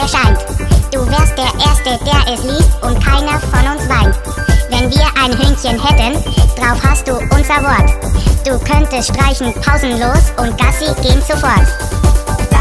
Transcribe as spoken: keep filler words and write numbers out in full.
erscheint. Du wärst der Erste, der es liest und keiner von uns weint. Wenn wir ein Hündchen hätten, drauf hast du unser Wort. Du könntest streichen pausenlos und Gassi gehen sofort.